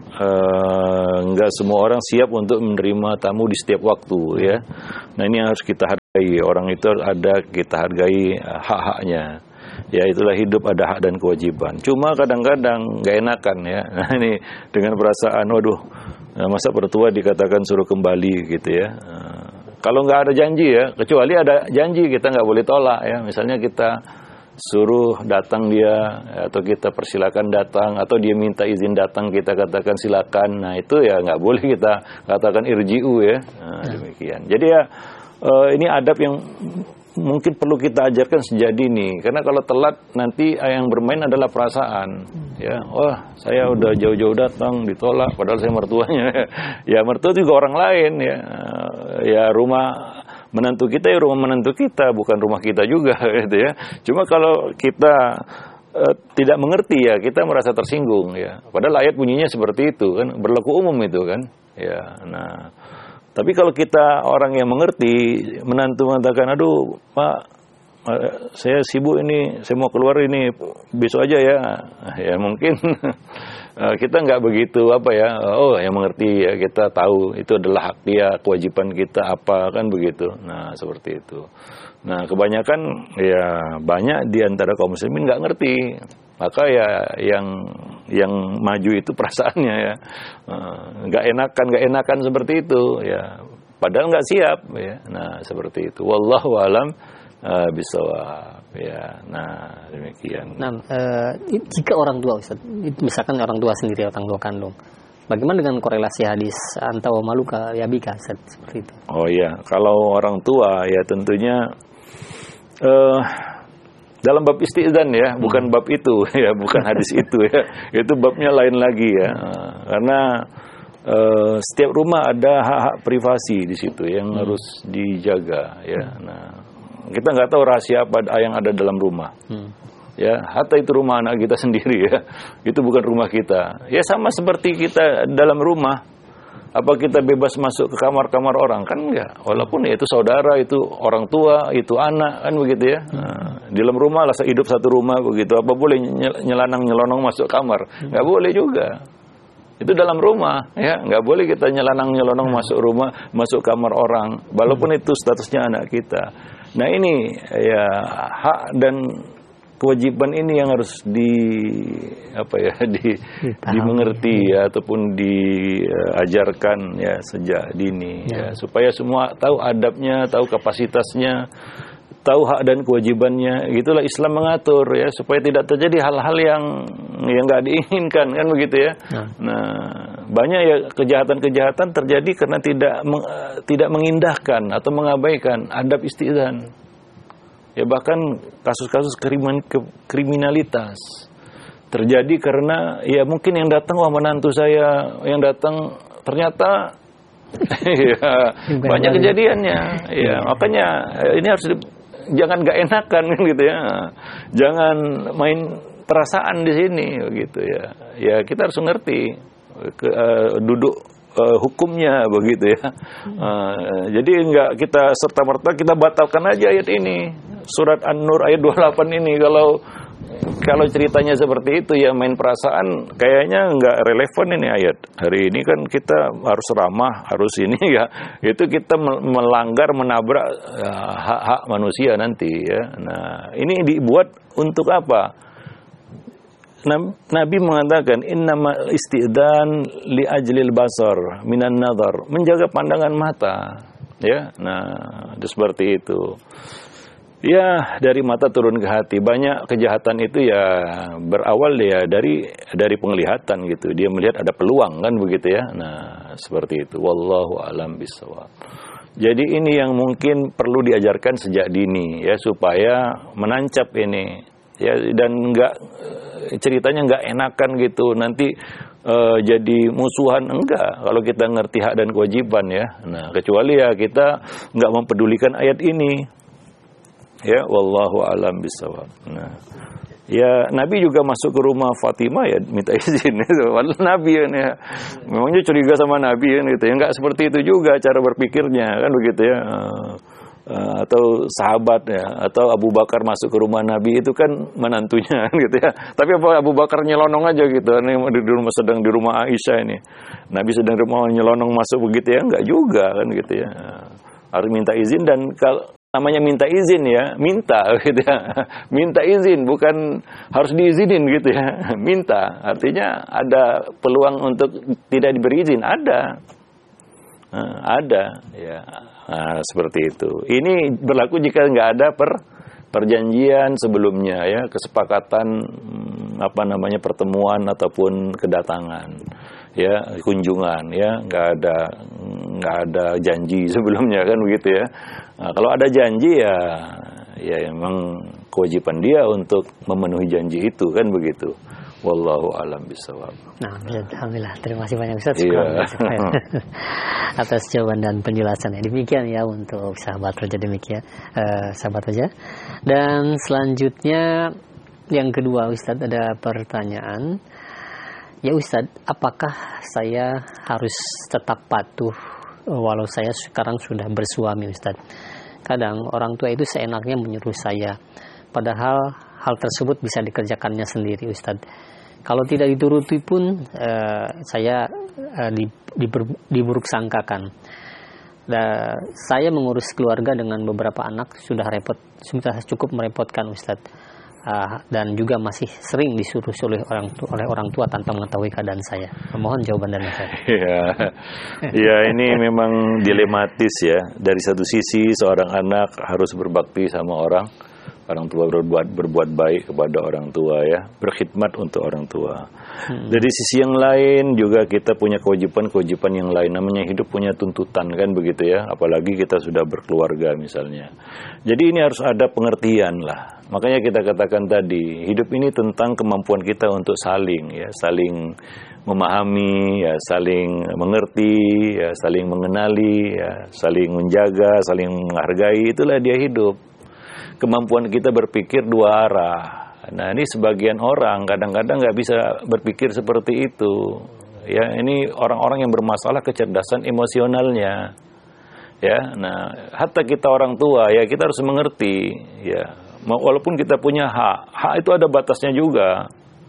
Speaker 3: nggak semua orang siap untuk menerima tamu di setiap waktu ya. Nah ini yang harus kita hargai. Orang itu ada kita hargai hak-haknya. Ya itulah hidup, ada hak dan kewajiban. Cuma kadang-kadang nggak enakan ya. Nah ini dengan perasaan, waduh, masa mertua dikatakan suruh kembali gitu ya. Kalau nggak ada janji ya, kecuali ada janji kita nggak boleh tolak ya. Misalnya kita suruh datang dia, atau kita persilakan datang, atau dia minta izin datang kita katakan silakan. Nah itu ya nggak boleh kita katakan irji'u ya. Nah, demikian. Jadi ya ini adab yang mungkin perlu kita ajarkan sejak dini, karena kalau telat nanti yang bermain adalah perasaan. Ya, wah saya udah jauh-jauh datang ditolak, padahal saya mertuanya. Ya mertua juga orang lain ya. Ya rumah menantu kita ya rumah menantu kita, bukan rumah kita juga gitu ya. Cuma kalau kita tidak mengerti ya kita merasa tersinggung ya. Padahal ayat bunyinya seperti itu kan, berlaku umum itu kan. Ya, nah. Tapi kalau kita orang yang mengerti, menantu mengatakan, aduh Pak, saya sibuk ini, saya mau keluar ini, besok aja ya. Ya mungkin kita nggak begitu yang mengerti ya, kita tahu itu adalah hak dia, kewajiban kita apa, kan begitu. Nah seperti itu. Nah kebanyakan ya banyak di antara kaum muslimin nggak ngerti. Maka ya yang maju itu perasaannya ya, nggak enakan seperti itu ya, padahal nggak siap ya. Nah seperti itu. Wallahu alam bisawab ya. Nah demikian.
Speaker 4: Nah jika orang tua Ustaz, misalkan orang tua sendiri, orang tua kandung, bagaimana dengan korelasi hadis anta wa maluka ya bika Ustaz, seperti itu? Oh
Speaker 3: iya, kalau orang tua ya tentunya dalam bab isti'dzan ya, bukan bab itu ya, bukan hadis itu ya. Itu babnya lain lagi ya. Karena setiap rumah ada hak-hak privasi di situ yang harus dijaga ya. Nah, kita nggak tahu rahasia apa yang ada dalam rumah. Ya, hatta itu rumah anak kita sendiri ya. Itu bukan rumah kita. Ya sama seperti kita dalam rumah. Apa kita bebas masuk ke kamar-kamar orang? Kan enggak. Walaupun ya itu saudara, itu orang tua, itu anak, kan begitu ya. Nah, di dalam rumah lah, hidup satu rumah begitu. Apa boleh nyelanang-nyelonong masuk kamar? Enggak boleh juga. Itu dalam rumah, ya. Enggak boleh kita nyelanang-nyelonong masuk rumah, masuk kamar orang. Walaupun itu statusnya anak kita. Nah ini ya hak dan kewajiban ini yang harus dimengerti ya, ataupun diajarkan ya sejak dini ya, supaya semua tahu adabnya, tahu kapasitasnya, tahu hak dan kewajibannya. Gitulah Islam mengatur ya, supaya tidak terjadi hal-hal yang nggak diinginkan kan begitu ya. Nah banyak ya kejahatan-kejahatan terjadi karena tidak mengindahkan atau mengabaikan adab isti'dzan. Ya bahkan kasus-kasus kriminalitas terjadi karena ya mungkin yang datang menantu saya, yang datang ternyata ya banyak kejadiannya. Ya makanya ini harus jangan nggak enakan gitu ya. Jangan main perasaan di sini begitu ya. Ya kita harus ngerti duduk hukumnya begitu ya. Jadi nggak kita serta-merta kita batalkan aja ayat ini. Surat An-Nur ayat 28 ini, kalau ceritanya seperti itu ya main perasaan, kayaknya nggak relevan ini ayat. Hari ini kan kita harus ramah, harus ini ya. Itu kita melanggar, menabrak hak-hak manusia nanti ya. Nah ini dibuat untuk apa? Nabi mengatakan innamal isti'dzan li ajlil basar minan nazar, menjaga pandangan mata ya. Nah seperti itu ya, dari mata turun ke hati. Banyak kejahatan itu ya berawal ya dari penglihatan gitu. Dia melihat ada peluang kan begitu ya. Nah seperti itu. Wallahu a'lam bishawab. Jadi ini yang mungkin perlu diajarkan sejak dini ya, supaya menancap ini ya, dan ceritanya nggak enakan gitu. Nanti jadi musuhan, enggak. Kalau kita ngerti hak dan kewajiban ya. Nah, kecuali ya kita enggak mempedulikan ayat ini. Ya, wallahu a'lam bishawab. Nah, ya Nabi juga masuk ke rumah Fatimah ya minta izin itu. Nabi ya, memangnya curiga sama Nabi ya gitu. Ya enggak seperti itu juga cara berpikirnya kan begitu ya. Atau sahabat ya, atau Abu Bakar masuk ke rumah Nabi itu kan menantunya gitu ya. Tapi apa Abu Bakar nyelonong aja gitu. Ini sedang di rumah Aisyah ini. Nabi sedang mau nyelonong masuk begitu ya, enggak juga kan gitu ya. Harus minta izin, dan kalau namanya minta izin ya, minta gitu ya. Minta izin bukan harus diizinin gitu ya. Minta artinya ada peluang untuk tidak diberi izin, ada ya. Nah, seperti itu. Ini berlaku jika nggak ada perjanjian sebelumnya ya, kesepakatan pertemuan ataupun kedatangan ya, kunjungan ya, nggak ada janji sebelumnya kan begitu ya. Nah, kalau ada janji ya memang kewajiban dia untuk memenuhi janji itu kan begitu. Wallahu a'lam bishawab.
Speaker 4: Nah, alhamdulillah. Terima kasih banyak Ustaz atas jawaban dan penjelasannya. Demikian ya untuk sahabat Roja, demikian sahabat Roja. Dan selanjutnya yang kedua Ustaz, ada pertanyaan. Ya Ustaz, apakah saya harus tetap patuh walau saya sekarang sudah bersuami Ustaz? Kadang orang tua itu seenaknya menyuruh saya, padahal hal tersebut bisa dikerjakannya sendiri Ustaz. Kalau tidak dituruti pun saya diburuk sangkakan. Saya mengurus keluarga dengan beberapa anak sudah cukup merepotkan Ustaz. Dan juga masih sering disuruh oleh orang tua tanpa mengetahui keadaan saya. Mohon jawaban dari saya.
Speaker 3: Ya, ini memang dilematis ya. Dari satu sisi seorang anak harus berbakti sama orang tua, berbuat baik kepada orang tua ya, berkhidmat untuk orang tua. Dari sisi yang lain juga kita punya kewajiban yang lain, namanya hidup punya tuntutan kan begitu ya, apalagi kita sudah berkeluarga misalnya. Jadi ini harus ada pengertian lah. Makanya kita katakan tadi, hidup ini tentang kemampuan kita untuk saling memahami ya, saling mengerti ya, saling mengenali ya, saling menjaga, saling menghargai, itulah dia hidup. Kemampuan kita berpikir dua arah. Nah, ini sebagian orang kadang-kadang nggak bisa berpikir seperti itu. Ya, ini orang-orang yang bermasalah kecerdasan emosionalnya. Ya, nah, hatta kita orang tua ya kita harus mengerti. Ya, walaupun kita punya hak itu ada batasnya juga.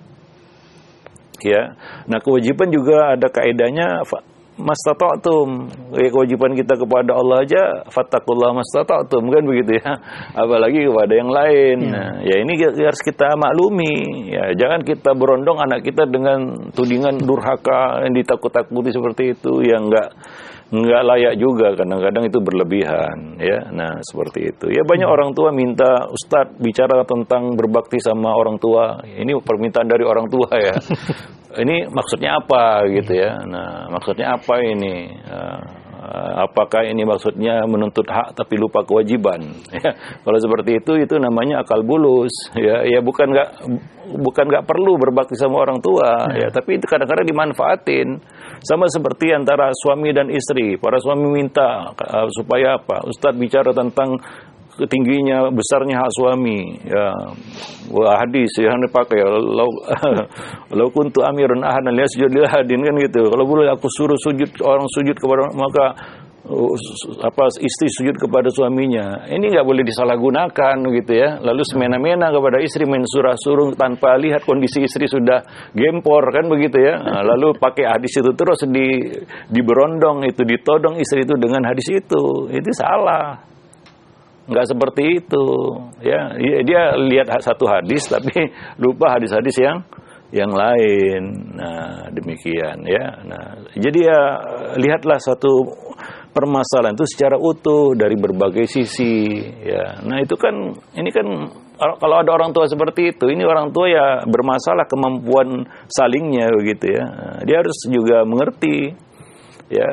Speaker 3: Ya, nah kewajiban juga ada kaidahnya. Mastata'tum, kewajiban kita kepada Allah aja fattaqullaha mastata'tum kan begitu ya, apalagi kepada yang lain. Nah, ya ini harus kita maklumi ya, jangan kita berondong anak kita dengan tudingan durhaka yang ditakut-takuti seperti itu yang enggak layak juga, kadang-kadang itu berlebihan ya. Nah, seperti itu. Ya banyak orang tua minta Ustadz bicara tentang berbakti sama orang tua. Ini permintaan dari orang tua ya. Ini maksudnya apa gitu ya. Nah, maksudnya apa ini? Apakah ini maksudnya menuntut hak tapi lupa kewajiban? Ya, kalau seperti itu namanya akal bulus. Ya bukan nggak perlu berbakti sama orang tua. Ya, tapi itu kadang-kadang dimanfaatin. Sama seperti antara suami dan istri. Para suami minta supaya apa? Ustadz bicara tentang tingginya besarnya hak suami ya, hadis yang dipakai law kuntu amiran ahadan yasjud lil hadin kan gitu. Kalau boleh aku suruh orang sujud kepada, maka istri sujud kepada suaminya. Ini nggak boleh disalahgunakan gitu ya. Lalu semena-mena kepada istri, main surah suruh tanpa lihat kondisi istri sudah gempor kan begitu ya. Nah, lalu pakai hadis itu terus diberondong itu, ditodong istri itu dengan hadis itu salah. Nggak seperti itu ya, dia lihat satu hadis tapi lupa hadis-hadis yang lain. Nah, demikian ya. Nah, jadi ya lihatlah satu permasalahan itu secara utuh dari berbagai sisi ya. Nah, itu kan ini kan kalau ada orang tua seperti itu, ini orang tua ya bermasalah kemampuan salingnya begitu ya. Dia harus juga mengerti ya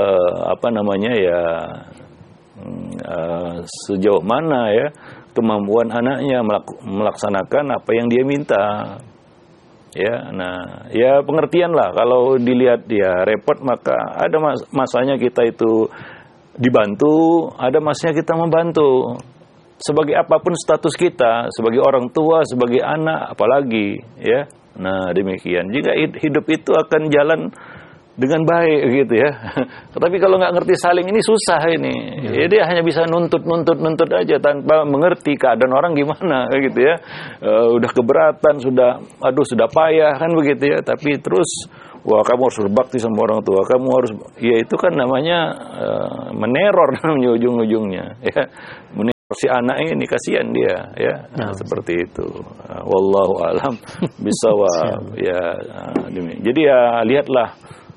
Speaker 3: sejauh mana ya kemampuan anaknya melaksanakan apa yang dia minta. Ya, nah, ya pengertian lah. Kalau dilihat dia repot, maka ada masanya kita itu dibantu, ada masanya kita membantu. Sebagai apapun status kita, sebagai orang tua, sebagai anak, apalagi, ya. Nah, demikian. Jika hidup itu akan jalan dengan baik gitu ya. Tapi kalau nggak ngerti saling ini susah ini. Ya, dia hanya bisa nuntut aja tanpa mengerti keadaan orang gimana gitu ya. Udah keberatan, sudah payah kan begitu ya. Tapi terus wah kamu harus berbakti sama orang tua. Kamu harus ya itu kan namanya meneror namanya ujung-ujungnya ya. Meneror si anak ini kasihan dia ya. Nah, seperti itu. Wallahu alam bisawab ya. Jadi ya lihatlah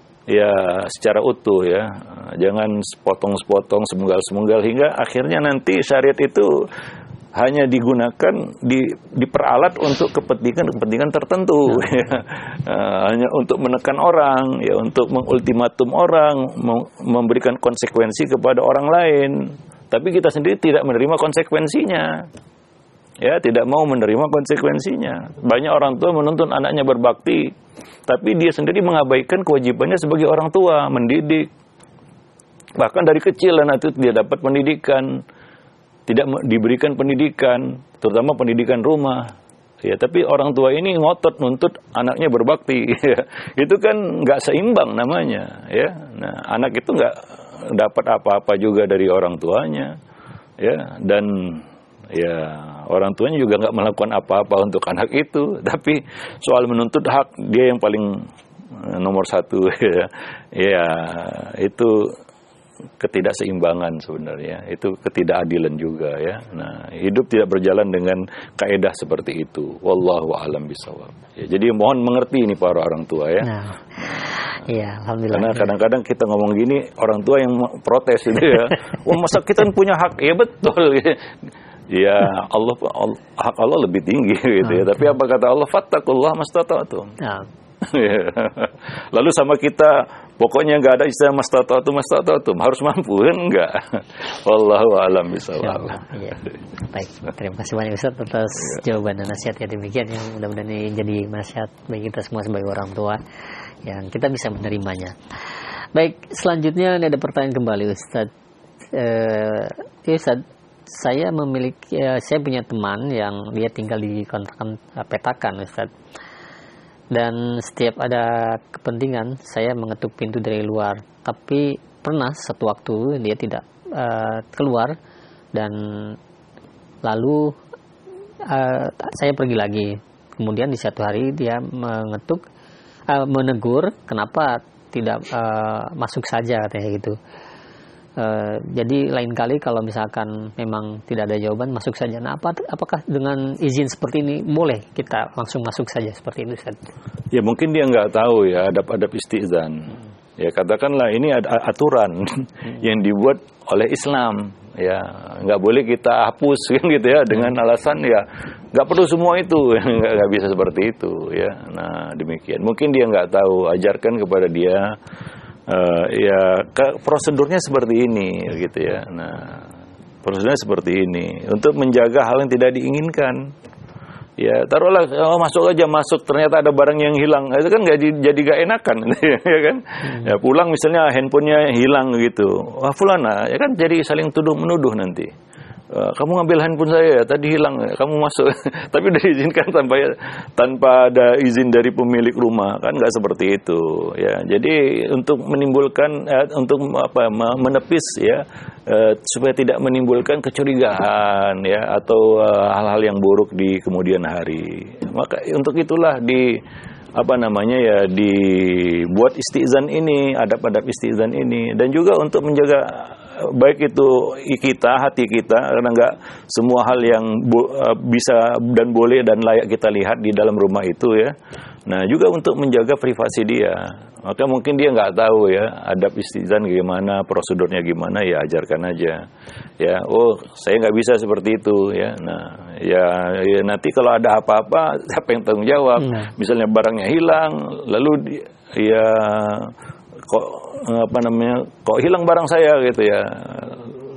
Speaker 3: ya secara utuh ya, jangan sepotong-sepotong, semenggal-semenggal hingga akhirnya nanti syariat itu hanya digunakan diperalat untuk kepentingan tertentu ya. Hanya untuk menekan orang ya, untuk mengultimatum orang, memberikan konsekuensi kepada orang lain, tapi kita sendiri tidak menerima konsekuensinya. Ya, tidak mau menerima konsekuensinya. Banyak orang tua menuntun anaknya berbakti, tapi dia sendiri mengabaikan kewajibannya sebagai orang tua, mendidik. Bahkan dari kecil anak itu dia dapat pendidikan, tidak diberikan pendidikan, terutama pendidikan rumah. Ya, tapi orang tua ini ngotot nuntut anaknya berbakti. Ya. Itu kan nggak seimbang namanya. Ya, nah anak itu nggak dapat apa-apa juga dari orang tuanya. Ya, dan ya orang tuanya juga nggak melakukan apa-apa untuk anak itu, tapi soal menuntut hak dia yang paling nomor satu ya itu ketidakseimbangan sebenarnya, itu ketidakadilan juga ya. Nah hidup tidak berjalan dengan kaedah seperti itu. Wallahu a'lam bishawab. Ya, jadi mohon mengerti ini para orang tua ya.
Speaker 4: Iya, alhamdulillah.
Speaker 3: Karena kadang-kadang kita ngomong gini orang tua yang protes gitu ya. Wah masa kita punya hak? Ya betul. Ya Allah hak Allah lebih tinggi gitu ya. Tapi apa kata Allah? Fattakullah mastata'tum. Lalu sama kita pokoknya nggak ada istilah mastata'tum harus mampu kan enggak. Wallahu a'lam bishawab.
Speaker 4: Ya. Baik, terima kasih banyak Ustaz atas jawaban dan nasihat yang demikian yang mudah-mudahan ini jadi nasihat bagi kita semua sebagai orang tua yang kita bisa menerimanya. Baik, selanjutnya ada pertanyaan kembali Ustaz. Ustaz, saya punya teman yang dia tinggal di kontrakan petakan Ustaz. Dan setiap ada kepentingan saya mengetuk pintu dari luar. Tapi pernah satu waktu dia tidak keluar dan lalu saya pergi lagi. Kemudian di satu hari dia menegur kenapa tidak masuk saja katanya gitu. Jadi lain kali kalau misalkan memang tidak ada jawaban masuk saja. Nah, apakah dengan izin seperti ini boleh kita langsung masuk saja seperti itu Ustaz?
Speaker 3: Ya mungkin dia nggak tahu ya adab-adab istizan. Ya katakanlah ini ada aturan yang dibuat oleh Islam. Ya nggak boleh kita hapus kan gitu ya dengan alasan ya nggak perlu semua itu, nggak bisa seperti itu ya. Nah demikian. Mungkin dia nggak tahu, ajarkan kepada dia. Prosedurnya seperti ini gitu ya. Nah, prosedurnya seperti ini untuk menjaga hal yang tidak diinginkan. Ya, taruhlah masuk ternyata ada barang yang hilang. Itu kan jadi gak enakan ya kan? Ya, pulang misalnya handphonenya hilang gitu. Wah, fulana, ya kan jadi saling tuduh menuduh nanti. Kamu ngambil handphone saya ya, tadi hilang, kamu masuk. Tapi udah diizinkan tanpa ada izin dari pemilik rumah, kan nggak seperti itu ya. Jadi untuk menimbulkan menepis ya supaya tidak menimbulkan kecurigaan ya atau hal-hal yang buruk di kemudian hari. Maka untuk itulah dibuat istizan ini, adab-adab istizan ini, dan juga untuk menjaga baik itu hati kita, karena nggak semua hal yang bisa dan boleh dan layak kita lihat di dalam rumah itu ya. Nah juga untuk menjaga privasi dia. Maka mungkin dia nggak tahu ya adab istizan gimana, prosedurnya gimana, ya ajarkan aja. Ya, oh saya nggak bisa seperti itu ya. Nah ya nanti kalau ada apa-apa siapa yang tanggung jawab? Misalnya barangnya hilang, lalu kok hilang barang saya gitu ya.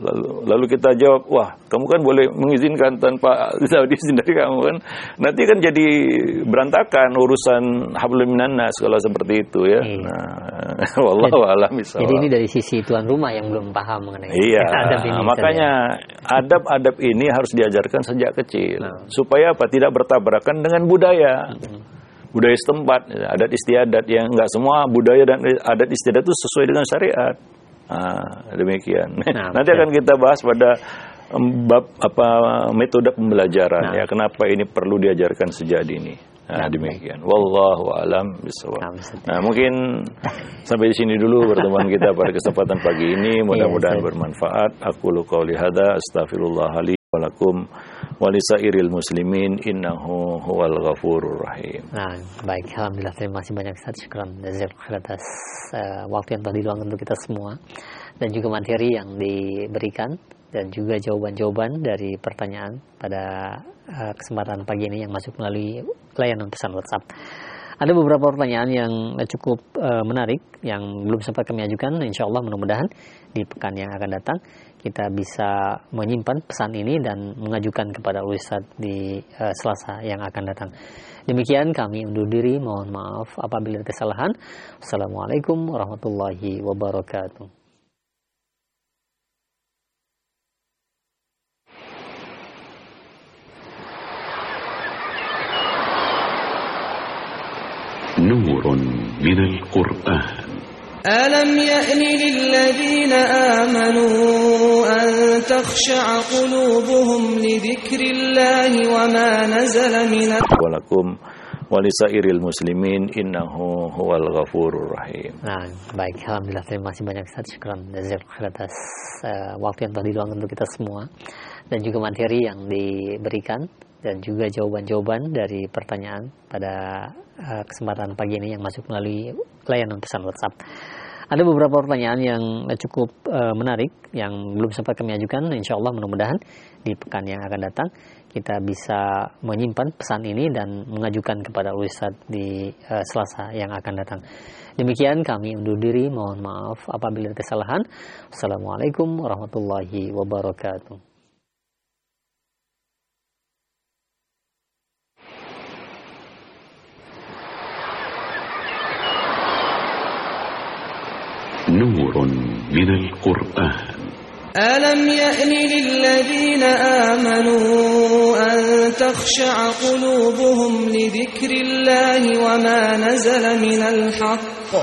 Speaker 3: Lalu kita jawab, wah kamu kan boleh mengizinkan tanpa izin dari kamu kan. Nanti kan jadi berantakan urusan hablum minan nas kalau seperti itu ya. Nah, wallahu a'lam bishawab.
Speaker 4: Jadi ini dari sisi tuan rumah yang belum paham mengenai
Speaker 3: adab ini. Makanya adab-adab ini harus diajarkan sejak kecil. Supaya apa? Tidak bertabrakan dengan budaya. Budaya setempat, adat istiadat yang enggak semua budaya dan adat istiadat itu sesuai dengan syariat. Demikian. Nanti akan kita bahas pada bab metode pembelajaran ya, kenapa ini perlu diajarkan sejak dini. Demikian. Wallahu a'lam bishawab. Mungkin sampai di sini dulu pertemuan kita pada kesempatan pagi ini. Mudah-mudahan bermanfaat. Aqulu qouli hadza astaghfirullah li wa lakum wa lisairil muslimin innahu huwal ghafurur rahim.
Speaker 4: Baik, alhamdulillah, terima kasih banyak Ustaz. Syukran jazakallahu atas waktu yang telah diluangkan untuk kita semua dan juga materi yang diberikan dan juga jawaban-jawaban dari pertanyaan pada kesempatan pagi ini yang masuk melalui layanan pesan WhatsApp. Ada beberapa pertanyaan yang cukup menarik yang belum sempat kami ajukan. Insya Allah mudah-mudahan di pekan yang akan datang kita bisa menyimpan pesan ini dan mengajukan kepada Ustaz di Selasa yang akan datang. Demikian kami undur diri. Mohon maaf apabila ada kesalahan. Assalamualaikum warahmatullahi wabarakatuh.
Speaker 5: نور من القرآن
Speaker 6: ألم يأن للذين آمنوا أن تخشع قلوبهم لذكر الله وما نزل من
Speaker 3: ولكم walisairil muslimin innahu huwal ghafurur rahim.
Speaker 4: Baik, alhamdulillah, terima kasih banyak Ustaz. Syukran jazakallahu atas waktu yang telah diluangkan untuk kita semua dan juga materi yang diberikan dan juga jawaban-jawaban dari pertanyaan pada kesempatan pagi ini yang masuk melalui layanan pesan WhatsApp. Ada beberapa pertanyaan yang cukup menarik yang belum sempat kami ajukan. Insya Allah mudah-mudahan di pekan yang akan datang kita bisa menyimpan pesan ini dan mengajukan kepada Ustaz di Selasa yang akan datang. Demikian kami undur diri. Mohon maaf apabila ada kesalahan. Assalamualaikum warahmatullahi wabarakatuh.
Speaker 5: نور من القرآن
Speaker 6: ألم يأن للذين آمنوا أن تخشع قلوبهم لذكر الله وما نزل من الحق